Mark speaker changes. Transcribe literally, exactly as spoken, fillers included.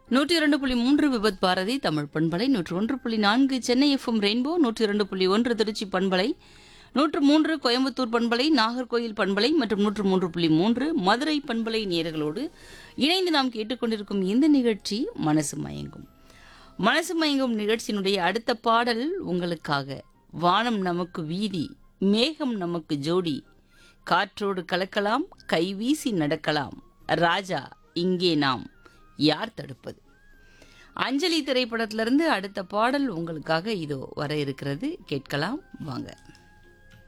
Speaker 1: நூற்றி இரண்டு புள்ளி மூன்று விபத் பாரதி தமிழ் பண்பலை, நூற்று ஒன்று புள்ளி நான்கு சென்னை எஃப்எம் ரெயின்போ, நூற்றி இரண்டு புள்ளி ஒன்று திருச்சி பண்பலை, நூற்று மூன்று கோயம்புத்தூர் பண்பலை, நாகர்கோயில் பண்பலை மற்றும் நூற்று மூன்று புள்ளி மூன்று மதுரை பண்பலை நேயர்களோடு இணைந்து நாம் கேட்டுக்கொண்டிருக்கும் இந்த நிகழ்ச்சி மனசு மயங்கும். மனசு மயங்கும் நிகழ்ச்சியினுடைய அடுத்த பாடல் உங்களுக்காக. வானம் நமக்கு வீதி, மேகம் நமக்கு ஜோடி, காற்றோடு கலக்கலாம், கைவீசி நடக்கலாம், ராஜா இங்கே நாம், யார் தடுப்பது? அஞ்சலி திரைப்படத்திலிருந்து அடுத்த பாடல் உங்களுக்காக இதோ வர இருக்கிறது. கேட்கலாம் வாங்க.